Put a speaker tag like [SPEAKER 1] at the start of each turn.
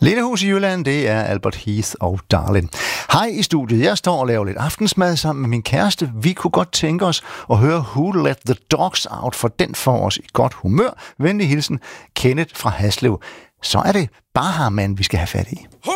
[SPEAKER 1] Lindehus i Jylland, det er Albert Heath og Darlin. Hej i studiet. Jeg står og laver lidt aftensmad sammen med min kæreste. Vi kunne godt tænke os at høre Who Let the Dogs Out, for den får os i godt humør. Venlig hilsen, Kenneth fra Haslev. Så er det Baha-Man, vi skal have fat i.
[SPEAKER 2] Who